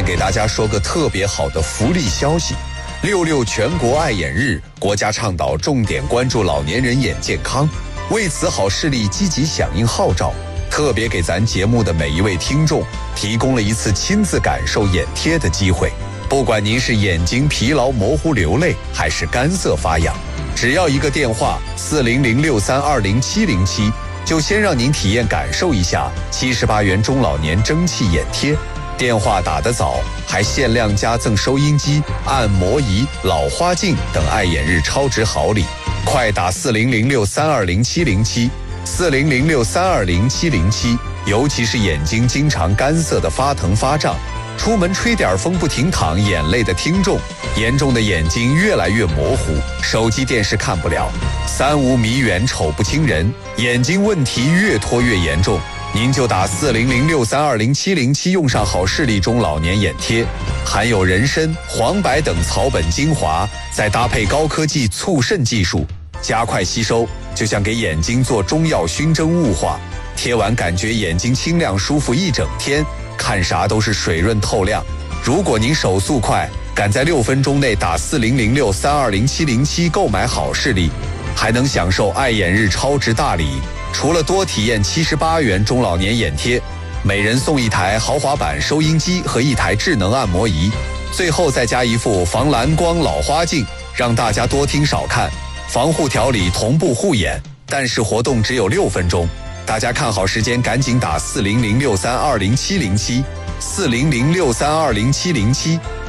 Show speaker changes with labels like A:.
A: 给大家说个特别好的福利消息：66全国爱眼日，国家倡导重点关注老年人眼健康。为此，好视力积极响应号召，特别给咱节目的每一位听众提供了一次亲自感受眼贴的机会。不管您是眼睛疲劳模糊流泪，还是干涩发痒，只要一个电话4006320707，就先让您体验感受一下78元中老年蒸汽眼贴。电话打得早，还限量加赠收音机、按摩仪、老花镜等爱眼日超值好礼。快打4006320707，4006320707，尤其是眼睛经常干涩的发疼发胀，出门吹点风不停淌眼泪的听众，严重的眼睛越来越模糊，手机电视看不了，三无迷远瞅不清人，眼睛问题越拖越严重，您就打4006320707，用上好视力中老年眼贴，含有人参、黄柏等草本精华，再搭配高科技促渗技术，加快吸收，就像给眼睛做中药熏蒸雾化，贴完感觉眼睛清亮舒服一整天，看啥都是水润透亮。如果您手速快，赶在6分钟内打4006320707购买好视力，还能享受爱眼日超值大礼。除了多体验78元中老年眼贴，每人送一台豪华版收音机和一台智能按摩仪，最后再加一副防蓝光老花镜，让大家多听少看，防护调理同步护眼。但是活动只有6分钟，大家看好时间，赶紧打4006320707，4006320707。